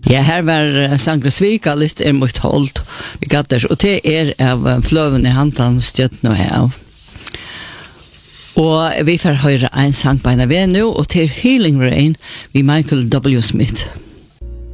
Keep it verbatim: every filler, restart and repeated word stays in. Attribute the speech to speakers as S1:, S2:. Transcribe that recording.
S1: Ja, her var Sangresvika litt er mot holdt vi gatter, og det er av fløven i hantan støtt nå her. Og vi får høre en sang på en av nå, og til Healing Rain ved Michael W. Smith.